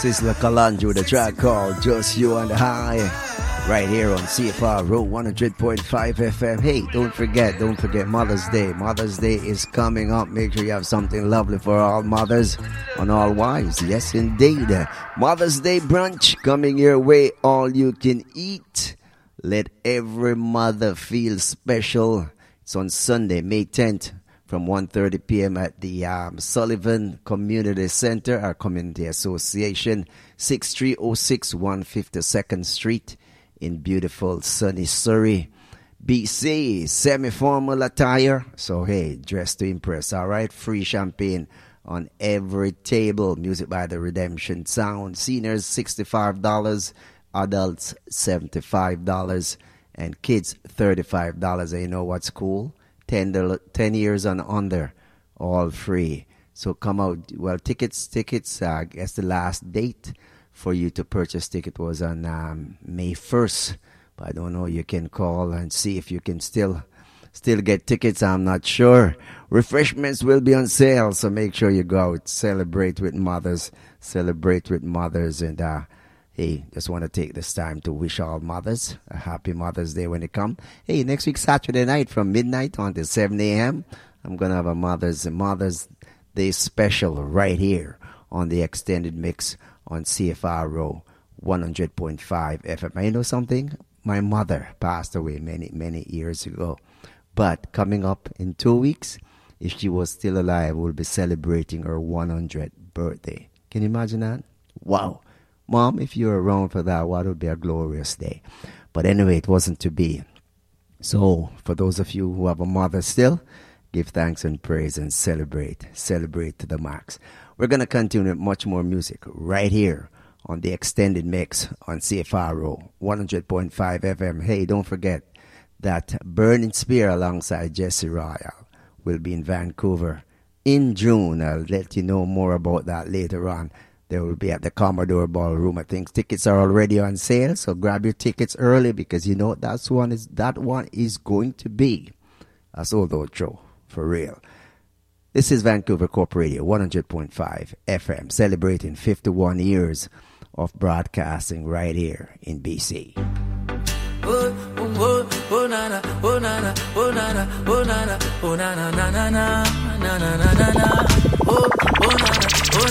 Sizzla Kalonji with a track called Just You and I, right here on CFR Row 100.5 FM. Hey, don't forget Mother's Day. Mother's Day is coming up. Make sure you have something lovely for all mothers and all wives. Yes, indeed. Mother's Day brunch coming your way. All you can eat. Let every mother feel special. It's on Sunday, May 10th. From 1:30 p.m. at the Sullivan Community Center, our community association, 6306 152nd Street in beautiful sunny Surrey, BC. Semi-formal attire, so hey, dress to impress, all right? Free champagne on every table. Music by the Redemption Sound. Seniors, $65. Adults, $75. And kids, $35. And you know what's cool? 10 years and under, all free. So come out. Well, tickets, I guess the last date for you to purchase ticket was on May 1st. But I don't know, you can call and see if you can still get tickets. I'm not sure. Refreshments will be on sale, so make sure you go out. Celebrate with mothers. And hey, just want to take this time to wish all mothers a happy Mother's Day when it comes. Hey, next week, Saturday night from midnight until 7 a.m., I'm going to have a Mother's Day special right here on the extended mix on CFRO 100.5 FM. And you know something? My mother passed away many, many years ago. But coming up in 2 weeks, if she was still alive, we'll be celebrating her 100th birthday. Can you imagine that? Wow. Mom, if you're around for that, what would be a glorious day. But anyway, it wasn't to be. So, for those of you who have a mother still, give thanks and praise and celebrate. Celebrate to the max. We're going to continue with much more music right here on the extended mix on CFRO 100.5 FM. Hey, don't forget that Burning Spear alongside Jesse Royal will be in Vancouver in June. I'll let you know more about that later on. They will be at the Commodore Ballroom. I think tickets are already on sale, so grab your tickets early because you know that one is going to be a sold-out show for real. This is Vancouver Corp Radio 100.5 FM, celebrating 51 years of broadcasting right here in BC. Oh, oh, oh, na na, oh na na, oh na na, oh na na, oh na na na na na na na na na. Oh, oh na na, oh